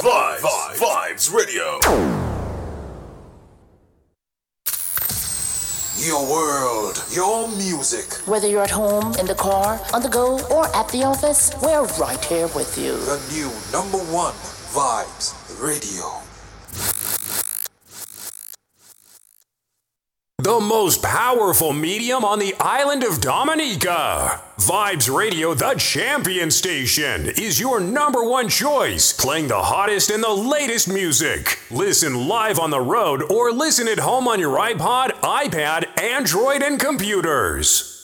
Vibes Radio. Your world, your music. Whether you're at home, in the car, on the go, or at the office, we're right here with you. The new #1 Vibes Radio. The most powerful medium on the island of Dominica. Vibes Radio, the champion station, is your #1 choice, playing the hottest and the latest music. Listen live on the road or listen at home on your iPod, iPad, Android, and computers.